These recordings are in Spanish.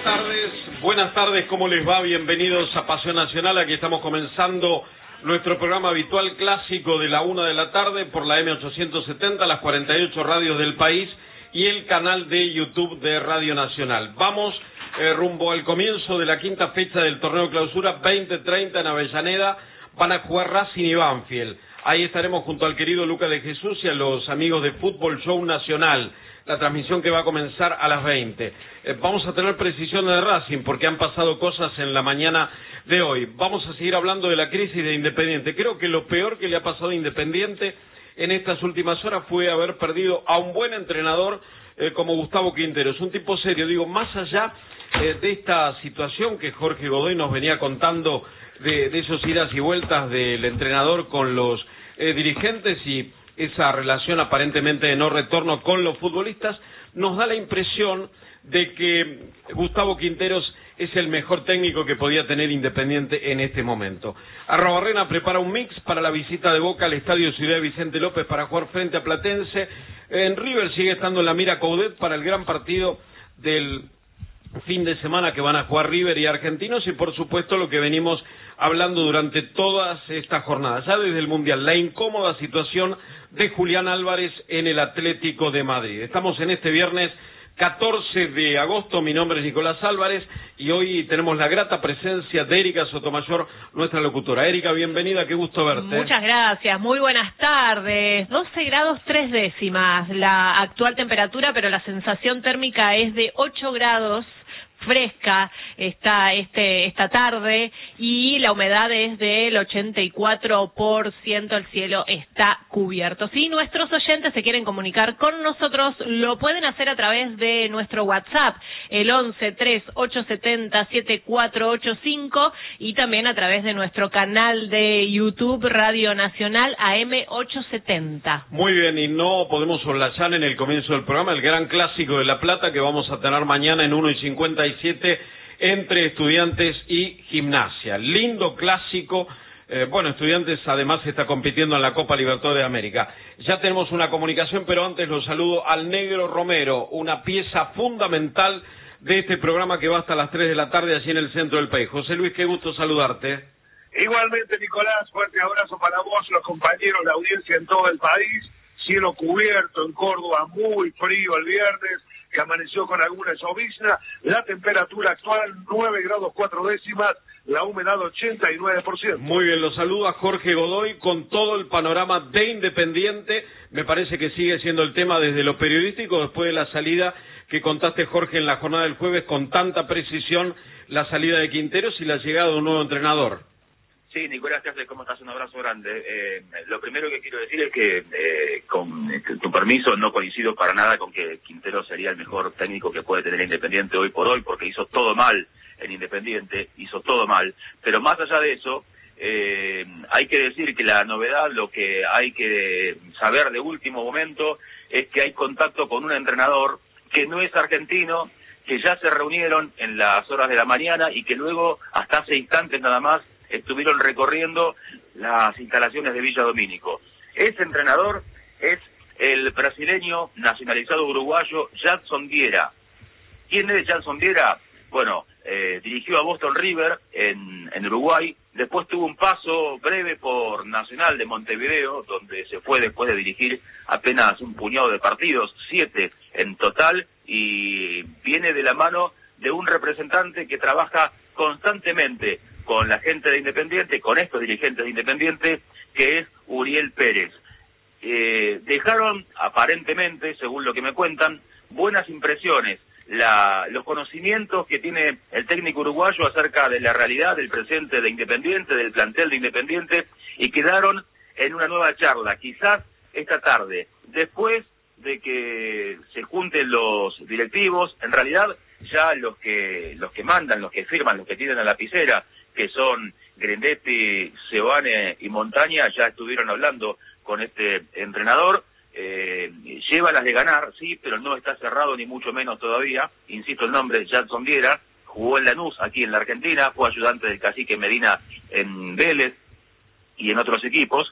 Buenas tardes, ¿cómo les va? Bienvenidos a Pasión Nacional. Aquí estamos comenzando nuestro programa habitual clásico de la 1 de la tarde por la M870, las 48 radios del país y el canal de YouTube de Radio Nacional. Vamos rumbo al comienzo de la quinta fecha del torneo Clausura 2030 en Avellaneda. Van a jugar Racing y Banfield. Ahí estaremos junto al querido Lucas de Jesús y a los amigos de Fútbol Show Nacional. La transmisión que va a comenzar a las 20. Vamos a tener precisiones de Racing porque han pasado cosas en la mañana de hoy. Vamos a seguir hablando de la crisis de Independiente. Creo que lo peor que le ha pasado a Independiente en estas últimas horas fue haber perdido a un buen entrenador como Gustavo Quinteros. Un tipo serio, digo, más allá de esta situación que Jorge Godoy nos venía contando de esos idas y vueltas del entrenador con los dirigentes y esa relación aparentemente de no retorno con los futbolistas, nos da la impresión de que Gustavo Quinteros es el mejor técnico que podía tener Independiente en este momento. Arrobarrena prepara un mix para la visita de Boca al Estadio Ciudad Vicente López para jugar frente a Platense. En River sigue estando en la mira Coudet para el gran partido del fin de semana que van a jugar River y Argentinos, y por supuesto lo que venimos hablando durante todas estas jornadas, ya desde el Mundial, la incómoda situación de Julián Álvarez en el Atlético de Madrid. Estamos en este viernes 14 de agosto, mi nombre es Nicolás Álvarez y hoy tenemos la grata presencia de Erika Sotomayor, nuestra locutora. Erika, bienvenida, qué gusto verte. Muchas gracias, muy buenas tardes. 12 grados 3 décimas la actual temperatura, pero la sensación térmica es de 8 grados. Fresca está esta tarde y la humedad es del 84%, el cielo está cubierto. Si nuestros oyentes se quieren comunicar con nosotros, lo pueden hacer a través de nuestro WhatsApp, el 11-3870-7485, y también a través de nuestro canal de YouTube Radio Nacional AM870. Muy bien, y no podemos soslayar en el comienzo del programa el gran clásico de La Plata que vamos a tener mañana en 1:57 entre Estudiantes y Gimnasia. Lindo clásico. Estudiantes además está compitiendo en la Copa Libertadores de América. Ya tenemos una comunicación, pero antes los saludo al Negro Romero, una pieza fundamental de este programa que va hasta las 3 de la tarde allí en el centro del país. José Luis, qué gusto saludarte. Igualmente, Nicolás, fuerte abrazo para vos, los compañeros, la audiencia en todo el país. Cielo cubierto en Córdoba, muy frío el viernes, que amaneció con alguna llovizna. La temperatura actual 9 grados 4 décimas, la humedad 89%. Muy bien, los saludo a Jorge Godoy con todo el panorama de Independiente. Me parece que sigue siendo el tema desde lo periodístico, después de la salida que contaste, Jorge, en la jornada del jueves con tanta precisión, la salida de Quinteros y la llegada de un nuevo entrenador. Sí, Nicolás, ¿cómo estás? Un abrazo grande. Lo primero que quiero decir es que, con tu permiso, no coincido para nada con que Quintero sería el mejor técnico que puede tener Independiente hoy por hoy, porque hizo todo mal en Independiente, hizo todo mal. Pero más allá de eso, hay que decir que la novedad, lo que hay que saber de último momento, es que hay contacto con un entrenador que no es argentino, que ya se reunieron en las horas de la mañana y que luego, hasta hace instantes nada más, estuvieron recorriendo las instalaciones de Villa Domínico. Ese entrenador es el brasileño nacionalizado uruguayo Jadson Viera. ¿Quién es Jadson Viera? Bueno, dirigió a Boston River en Uruguay, después tuvo un paso breve por Nacional de Montevideo, donde se fue después de dirigir apenas un puñado de partidos, 7 en total, y viene de la mano de un representante que trabaja constantemente con la gente de Independiente, con estos dirigentes de Independiente, que es Uriel Pérez. Dejaron, aparentemente, según lo que me cuentan, buenas impresiones. Los conocimientos que tiene el técnico uruguayo acerca de la realidad, del presente de Independiente, del plantel de Independiente, y quedaron en una nueva charla, quizás esta tarde. Después de que se junten los directivos, en realidad ya los que mandan, los que firman, los que tienen la lapicera, que son Grindetti, Seoane y Montaña, ya estuvieron hablando con este entrenador. Lleva las de ganar, sí, pero no está cerrado ni mucho menos todavía. Insisto, el nombre, Jadson Viera, jugó en Lanús, aquí en la Argentina, fue ayudante del cacique Medina en Vélez y en otros equipos.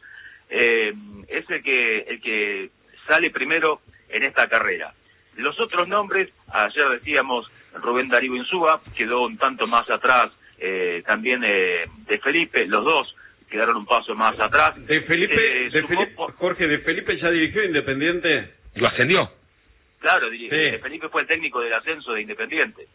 Es el que sale primero en esta carrera. Los otros nombres, ayer decíamos Rubén Darío Insúa, quedó un tanto más atrás también de Felipe, los dos quedaron un paso más atrás. De Felipe, Jorge, ¿de Felipe ya dirigió Independiente? ¿Lo ascendió? Claro, Sí. Felipe fue el técnico del ascenso de Independiente.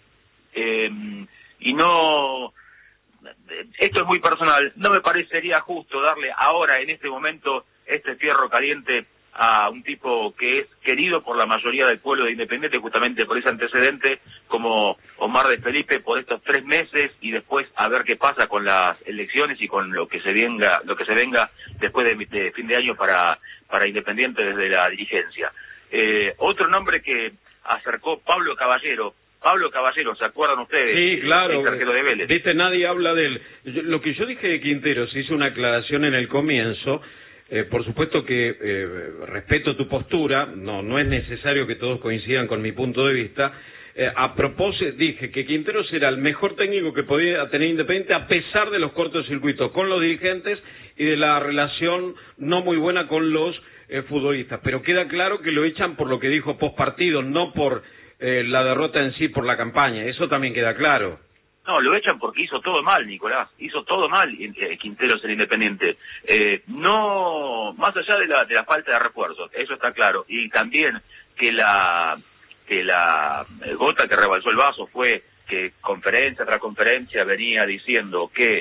Y no, esto es muy personal, no me parecería justo darle ahora, en este momento, este fierro caliente a un tipo que es querido por la mayoría del pueblo de Independiente, justamente por ese antecedente, como Omar de Felipe, por estos 3 meses, y después a ver qué pasa con las elecciones y con lo que se venga después de fin de año para Independiente desde la dirigencia. Otro nombre que acercó Pablo Caballero, ¿se acuerdan ustedes? Sí, claro. El arquero de Vélez. Viste, nadie habla de él. Lo que yo dije de Quinteros, hice una aclaración en el comienzo. Por supuesto que respeto tu postura, no es necesario que todos coincidan con mi punto de vista. A propósito, dije que Quinteros era el mejor técnico que podía tener Independiente a pesar de los cortocircuitos con los dirigentes y de la relación no muy buena con los futbolistas. Pero queda claro que lo echan por lo que dijo post partido, no por la derrota en sí, por la campaña. Eso también queda claro. No, lo echan porque hizo todo mal, Nicolás. Hizo todo mal Quinteros en Independiente. No, más allá de la falta de refuerzos, eso está claro. Y también que la gota que rebalsó el vaso fue que conferencia tras conferencia venía diciendo que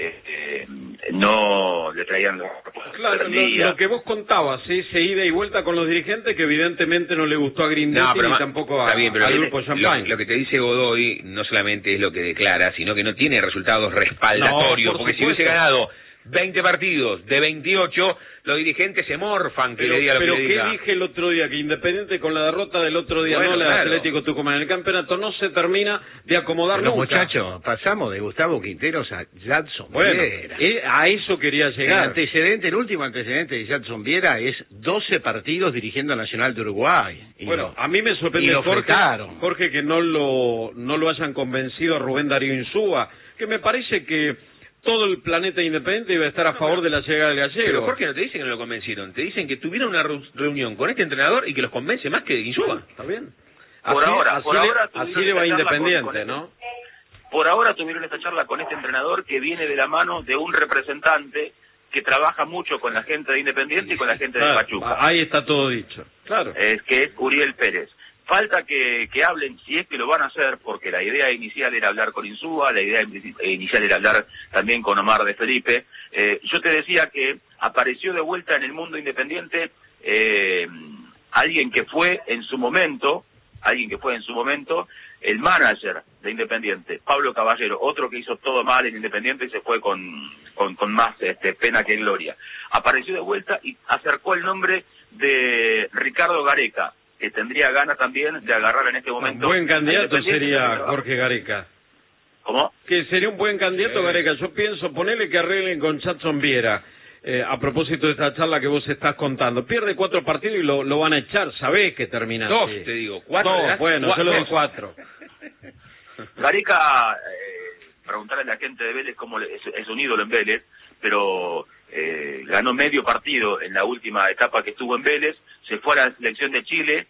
no le traían los refuerzos. Claro, lo que vos contabas, ese ida y vuelta con los dirigentes que evidentemente no le gustó a Grindetti ni tampoco al grupo Champagne. Lo que te dice Godoy no solamente es lo que declara, sino que no tiene resultados respaldatorios, porque si hubiese ganado 20 partidos de 28, los dirigentes se morfan que le diga lo que le diga. Pero ¿qué dije el otro día? Que Independiente con la derrota del otro día, bueno, no la claro. Atlético Tucumán en el campeonato, no se termina de acomodar Pero nunca. muchachos, pasamos de Gustavo Quinteros a Jadson Bueno, Viera. a eso quería llegar. El último antecedente de Jadson Viera es 12 partidos dirigiendo a Nacional de Uruguay. Bueno, a mí me sorprende, Jorge, que no lo hayan convencido a Rubén Darío Insúa, que me parece que todo el planeta Independiente iba a estar a favor de la llegada del Gallego. Pero Jorge, no te dicen que no lo convencieron, te dicen que tuvieron una reunión con este entrenador y que los convence más que Insúa. Está bien. Por ahora así le va Independiente, ¿no? Por ahora tuvieron esta charla con este entrenador que viene de la mano de un representante que trabaja mucho con la gente de Independiente y con la gente de Pachuca. Ahí está todo dicho, claro. Que es Uriel Pérez. Falta que hablen, si es que lo van a hacer, porque la idea inicial era hablar con Insúa, la idea inicial era hablar también con Omar de Felipe. Yo te decía que apareció de vuelta en el mundo independiente alguien que fue en su momento el manager de Independiente, Pablo Caballero, otro que hizo todo mal en Independiente y se fue con más pena que gloria. Apareció de vuelta y acercó el nombre de Ricardo Gareca, que tendría ganas también de agarrar en este momento. Un buen candidato sería Jorge Gareca. ¿Cómo? Que sería un buen candidato Gareca. Yo pienso, ponele que arreglen con Jadson Viera. A propósito de esta charla que vos estás contando. Pierde 4 partidos y lo van a echar. Sabés que termina 2, así. te digo. 4. No, bueno, yo le doy 4. Gareca, preguntarle a la gente de Vélez cómo es un ídolo en Vélez, pero ganó medio partido en la última etapa que estuvo en Vélez, se fue a la selección de Chile,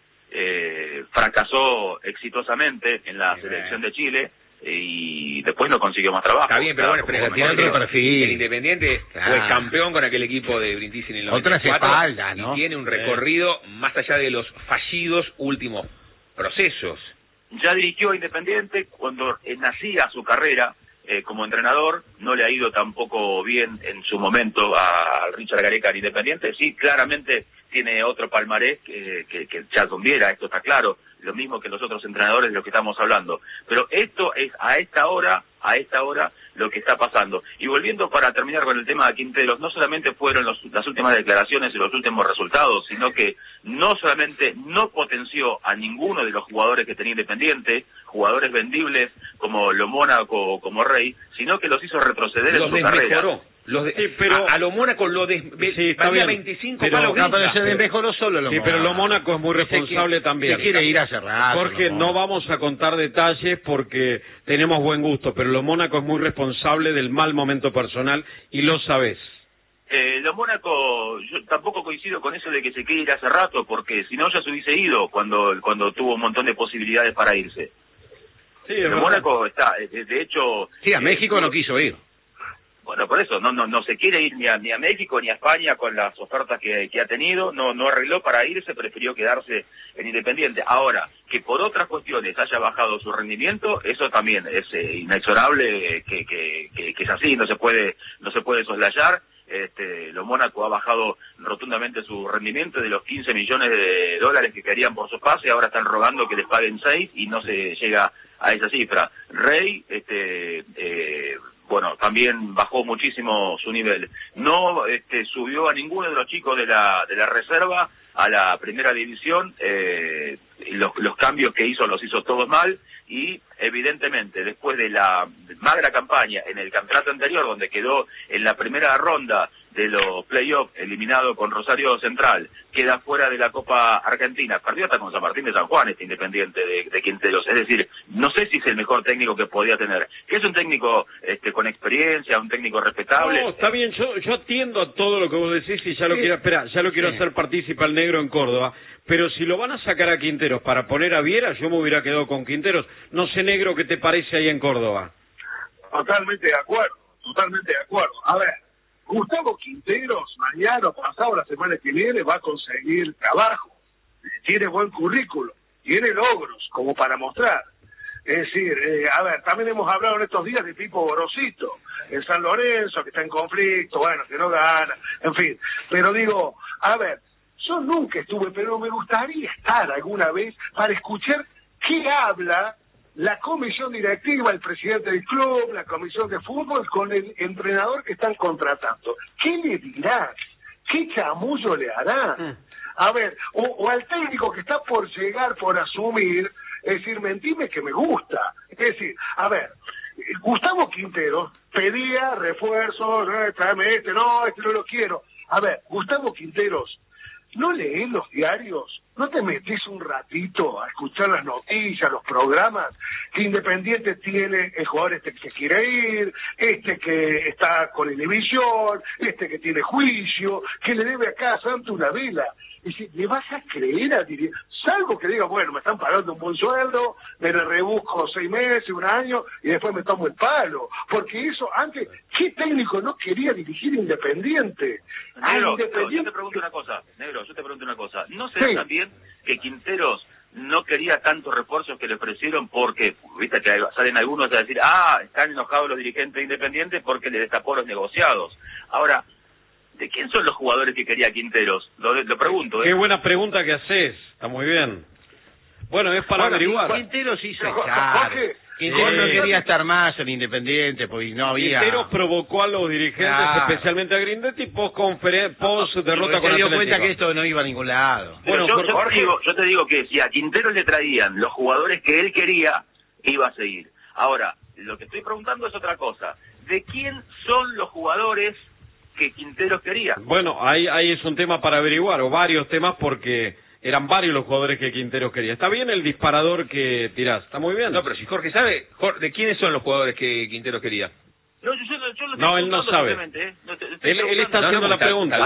fracasó exitosamente en la selección de Chile y después no consiguió más trabajo. Está bien, pero bueno, pero tiene otro perfil. El Independiente fue campeón con aquel equipo de Brindisi en el 94. Otras espaldas, ¿no? Y tiene un recorrido más allá de los fallidos últimos procesos. Ya dirigió a Independiente cuando nacía su carrera como entrenador, no le ha ido tampoco bien en su momento a Richard Gareca en Independiente. Sí, claramente tiene otro palmarés que Jadson Viera, esto está claro, lo mismo que los otros entrenadores de los que estamos hablando. Pero esto es a esta hora lo que está pasando. Y volviendo para terminar con el tema de Quinteros, no solamente fueron las últimas declaraciones y los últimos resultados, sino que no solamente no potenció a ninguno de los jugadores que tenía Independiente, jugadores vendibles como Lo Mónaco o como Rey, sino que los hizo retroceder en su carrera. Pero a lo Mónaco lo está bien, 25 pero, palos No, pero gringa. se desmejoró solo lo Sí, pero lo Mónaco es muy responsable también. Se quiere ir a cerrar. Jorge, no vamos a contar detalles porque tenemos buen gusto, pero lo Mónaco es muy responsable del mal momento personal y lo sabés. Lo Mónaco, yo tampoco coincido con eso de que se quiere ir hace rato, porque si no ya se hubiese ido cuando tuvo un montón de posibilidades para irse. Sí, el Mónaco está, de hecho... Sí, a México no quiso ir. Bueno, por eso, no se quiere ir ni a México ni a España con las ofertas que ha tenido, no arregló para irse, prefirió quedarse en Independiente. Ahora, que por otras cuestiones haya bajado su rendimiento, eso también es inexorable, que es así, no se puede soslayar. Lo Mónaco ha bajado rotundamente su rendimiento de los 15 millones de dólares que querían por su pase, ahora están rogando que les paguen 6 y no se llega a esa cifra. Rey, bueno, también bajó muchísimo su nivel. No subió a ninguno de los chicos de la reserva a la primera división. Los cambios que hizo los hizo todos mal y evidentemente después de la magra campaña en el campeonato anterior, donde quedó en la primera ronda de los playoffs eliminado con Rosario Central, queda fuera de la Copa Argentina, perdió hasta con San Martín de San Juan, Independiente de Quinteros. Es decir, no sé si es el mejor técnico que podía tener, que es un técnico con experiencia, un técnico respetable. No, está bien, yo atiendo a todo lo que vos decís y ya lo quiero hacer partícipe al negro en Córdoba, pero si lo van a sacar a Quinteros para poner a Viera, yo me hubiera quedado con Quinteros. No sé, negro, ¿qué te parece ahí en Córdoba? Totalmente de acuerdo. A ver, Gustavo Quinteros mañana o pasado, la semana que viene, va a conseguir trabajo. Tiene buen currículo, tiene logros como para mostrar. Es decir, a ver, también hemos hablado en estos días de Pipo Gorosito, en San Lorenzo, que está en conflicto, bueno, que no gana, en fin. Pero digo, a ver, yo nunca estuve, pero me gustaría estar alguna vez para escuchar qué habla la comisión directiva, el presidente del club, la comisión de fútbol, con el entrenador que están contratando. ¿Qué le dirá? ¿Qué chamullo le hará? A ver, o al técnico que está por llegar, por asumir, es decir, mentime que me gusta. Es decir, a ver, Gustavo Quinteros pedía refuerzos, tráeme no lo quiero. A ver, Gustavo Quinteros, ¿no lees los diarios? ¿No te metes un ratito a escuchar las noticias, los programas? Que Independiente tiene el jugador que quiere ir, que está con inhibición, que tiene juicio, que le debe acá a Santo una vela. Y si le vas a creer a dirigir, salvo que diga, bueno, me están pagando un buen sueldo, me le rebusco 6 meses, 1 año, y después me tomo el palo. Porque eso, antes, ¿qué técnico no quería dirigir Independiente? Negro, yo te pregunto una cosa. ¿No será también que Quinteros no quería tantos refuerzos que le ofrecieron porque, viste que salen algunos a decir, están enojados los dirigentes de Independiente porque le destapó los negociados? Ahora, ¿de quién son los jugadores que quería Quinteros? Lo pregunto. Qué buena pregunta que haces, está muy bien. Bueno, es para averiguar. Quinteros hizo echar. Quinteros no quería estar más en Independiente, porque no había... Quinteros provocó a los dirigentes, especialmente a Grindetti, post derrota con se dio Atlético. cuenta que esto no iba a ningún lado. Bueno, yo te digo que si a Quinteros le traían los jugadores que él quería, iba a seguir. Ahora, lo que estoy preguntando es otra cosa. ¿De quién son los jugadores que Quinteros quería? Bueno, ahí es un tema para averiguar, o varios temas, porque eran varios los jugadores que Quinteros quería. Está bien el disparador que tirás, está muy bien. No, pero si Jorge sabe, ¿de quiénes son los jugadores que Quinteros quería? No, él no sabe. Él está haciendo la pregunta.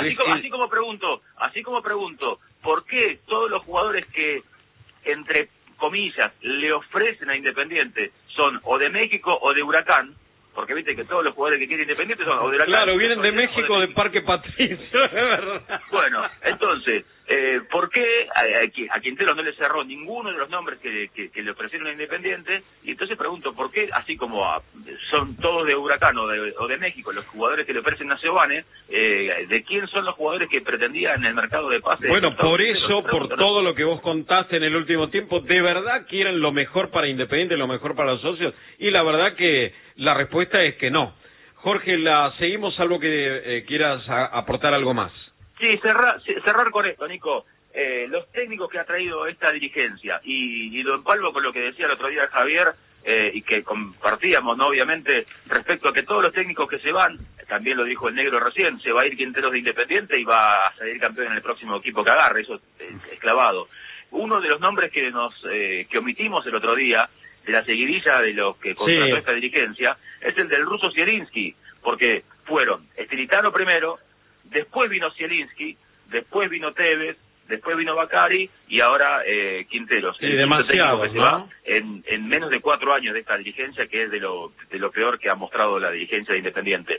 Así como pregunto, ¿por qué todos los jugadores que, entre comillas, le ofrecen a Independiente son o de México o de Huracán? Porque viste que todos los jugadores que quieren Independiente son o de Huracán. Claro, vienen de México, de Parque Patricio, es verdad. Bueno, entonces, ¿por qué a Quinteros no le cerró ninguno de los nombres que le ofrecieron a Independiente? Y entonces pregunto, ¿por qué, así como son todos de Huracán o de México, los jugadores que le ofrecen a Seoane, de quién son los jugadores que pretendían en el mercado de pases? Bueno, por eso, por todo lo que vos contaste en el último tiempo, ¿de verdad quieren lo mejor para Independiente, lo mejor para los socios? Y la verdad que la respuesta es que no. Jorge, seguimos, algo que quieras aportar algo más. Sí, cerrar con esto, Nico. Los técnicos que ha traído esta dirigencia, y lo empalmo con lo que decía el otro día Javier, y que compartíamos, ¿no? Obviamente, respecto a que todos los técnicos que se van, también lo dijo el negro recién, se va a ir Quinteros de Independiente y va a salir campeón en el próximo equipo que agarre, eso es clavado. Uno de los nombres que omitimos el otro día, de la seguidilla de los que contrató esta dirigencia, es el del ruso Zielinski, porque fueron Estilitano primero, después vino Zielinski, después vino Tevez, después vino Bacari y ahora Quinteros. Y demasiado, que se ¿no? va en menos de 4 años de esta dirigencia, que es de lo peor que ha mostrado la dirigencia de Independiente.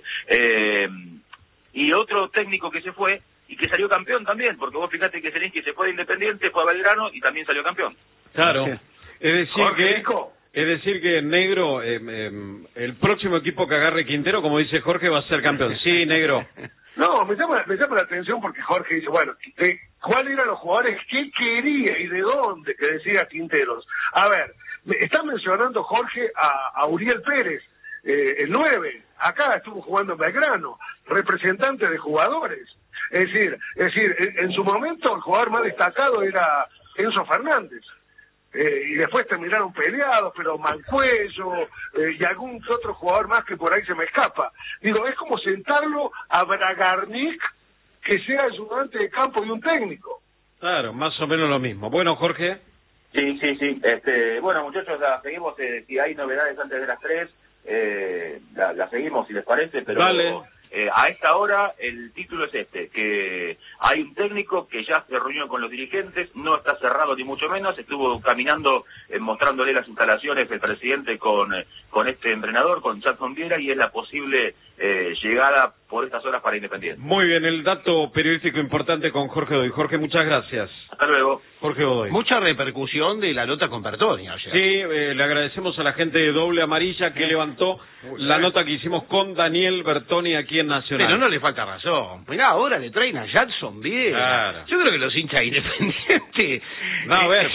Y otro técnico que se fue y que salió campeón también, porque vos fíjate que Zielinski se fue de Independiente, fue a Belgrano y también salió campeón. Claro. Sí. Es decir que Negro, el próximo equipo que agarre Quintero, como dice Jorge, va a ser campeón. Sí, Negro. No, me llama la atención porque Jorge dice, bueno, ¿cuáles eran los jugadores que quería y de dónde que decía Quinteros? A ver, está mencionando Jorge a Uriel Pérez, el 9, acá estuvo jugando en Belgrano, representante de jugadores. Es decir, en su momento el jugador más destacado era Enzo Fernández. Y después terminaron peleados, pero Mancuello y algún otro jugador más que por ahí se me escapa. Digo, es como sentarlo a Bragarnik, que sea ayudante de campo de un técnico. Claro, más o menos lo mismo. Bueno, Jorge. Sí. Bueno, muchachos, la seguimos. Si hay novedades antes de las 3, la seguimos, si les parece, pero... Dale. A esta hora el título es que hay un técnico que ya se reunió con los dirigentes, no está cerrado ni mucho menos, estuvo caminando mostrándole las instalaciones el presidente con este entrenador, con Jackson Viera, y es la posible llegada por estas horas para Independiente. Muy bien, el dato periodístico importante con Jorge Godoy. Jorge, muchas gracias. Hasta luego. Jorge Godoy. Mucha repercusión de la nota con Bertoni ayer. Sí, le agradecemos a la gente de Doble Amarilla que levantó la nota que hicimos con Daniel Bertoni aquí en Nacional. Pero no le falta razón. Mirá, ahora le traen a Jackson Viera. Claro. Yo creo que los hinchas Independientes... No,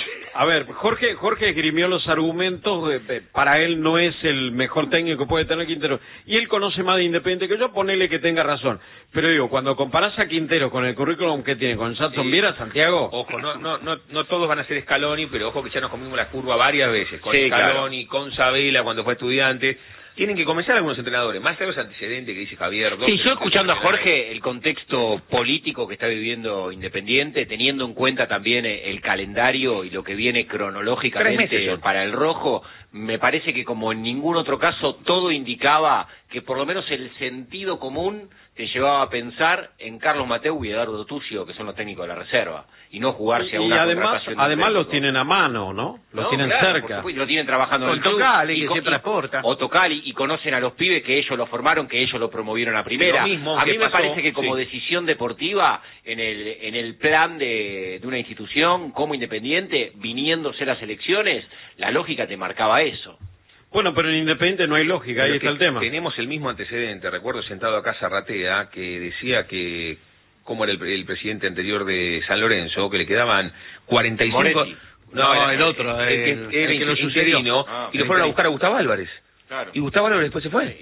a ver, Jorge esgrimió los argumentos, para él no es el mejor técnico que puede tener Quintero, y él conoce más de Independiente que yo, ponele que tenga razón, pero digo, cuando comparás a Quintero con el currículum que tiene con Jackson Viera, Santiago... Ojo, no todos van a ser Scaloni, pero ojo que ya nos comimos la curva varias veces, con Sí, Scaloni, con Sabela cuando fue estudiante. Tienen que comenzar algunos entrenadores, más allá de los antecedentes que dice Javier. Sí, yo escuchando a Jorge, el contexto político que está viviendo Independiente, teniendo en cuenta también el calendario y lo que viene 3 cronológicamente meses para el rojo, me parece que como en ningún otro caso todo indicaba que por lo menos el sentido común te llevaba a pensar en Carlos Mateu y Eduardo Tuccio, que son los técnicos de la reserva, y no jugarse a Y una además contratación de un los técnico. tienen a mano, ¿no? Los No, tienen claro, por cerca. supuesto, lo tienen trabajando en Con el club. Tocali, que con- siempre aporta. O Tocali, y conocen a los pibes que ellos lo formaron, que ellos lo promovieron a primera. Lo mismo A que mí me pasó, parece que como sí. decisión deportiva, en el plan de una institución como Independiente, viniéndose las elecciones, la lógica te marcaba eso. Bueno, pero en Independiente no hay lógica, ahí Pero está que el tema. Tenemos el mismo antecedente. Recuerdo sentado acá Zarratea, que decía que, como era el presidente anterior de San Lorenzo, que le quedaban 45... Moretti. No, el otro, el que era el que lo sucedió. interino, Ah, y lo fueron a buscar a Gustavo Álvarez. Claro. Y Gustavo Álvarez después se fue.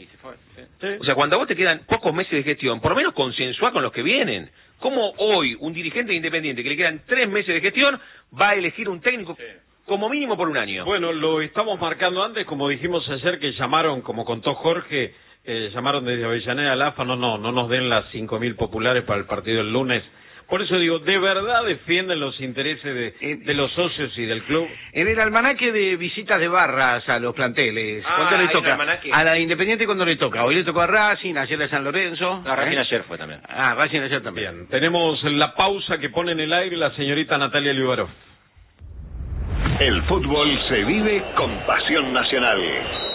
O sea, cuando a vos te quedan pocos meses de gestión, por lo menos consensuá con los que vienen. ¿Cómo hoy un dirigente Independiente que le quedan 3 meses de gestión va a elegir un técnico como mínimo por un año? Bueno, lo estamos marcando antes, como dijimos ayer que llamaron, como contó Jorge, llamaron desde Avellaneda al AFA, no nos den las 5.000 populares para el partido el lunes. Por eso digo, ¿de verdad defienden los intereses de los socios y del club? En el almanaque de visitas de barras a los planteles, Ah, ¿cuándo le hay un toca? almanaque. A la Independiente, ¿cuándo le toca? Hoy le tocó a Racing, ayer a San Lorenzo. No, Racing ayer fue también. Ah, Racing ayer también. Bien, tenemos la pausa que pone en el aire la señorita Natalia Liubarov. El fútbol se vive con pasión nacional.